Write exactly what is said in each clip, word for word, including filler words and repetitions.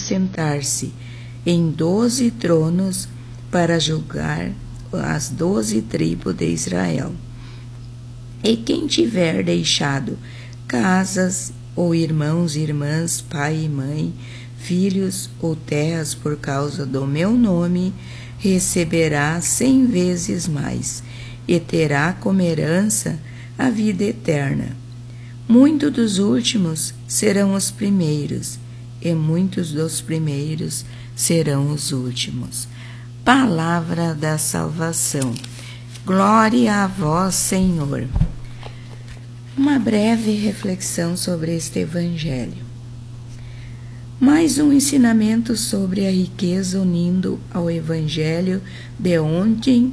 sentar-se em doze tronos para julgar as doze tribos de Israel. E quem tiver deixado casas, ou irmãos e irmãs, pai e mãe, filhos ou terras por causa do meu nome, receberá cem vezes mais, e terá como herança a vida eterna. Muitos dos últimos serão os primeiros, e muitos dos primeiros serão os últimos. Palavra da salvação. Glória a vós, Senhor. Uma breve reflexão sobre este Evangelho. Mais um ensinamento sobre a riqueza unindo ao Evangelho de ontem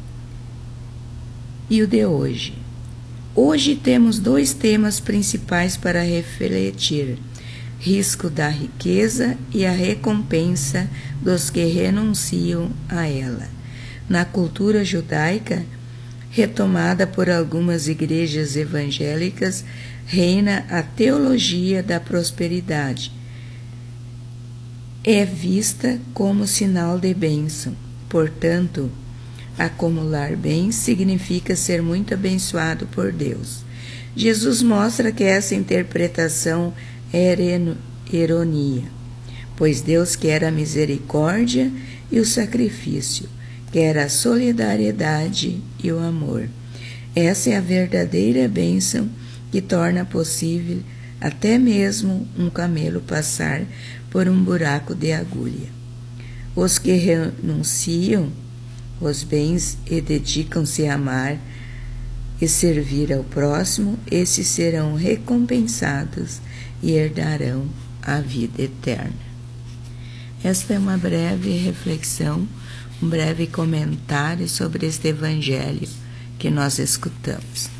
e o de hoje. Hoje temos dois temas principais para refletir: risco da riqueza e a recompensa dos que renunciam a ela. Na cultura judaica, retomada por algumas igrejas evangélicas, reina a teologia da prosperidade. É vista como sinal de bênção. Portanto, acumular bens significa ser muito abençoado por Deus. Jesus mostra que essa interpretação é ironia, pois Deus quer a misericórdia e o sacrifício, quer a solidariedade e o amor. Essa é a verdadeira bênção que torna possível até mesmo um camelo passar por um buraco de agulha. Os que renunciam os bens e dedicam-se a amar e servir ao próximo, esses serão recompensados e herdarão a vida eterna. Esta é uma breve reflexão, um breve comentário sobre este Evangelho que nós escutamos.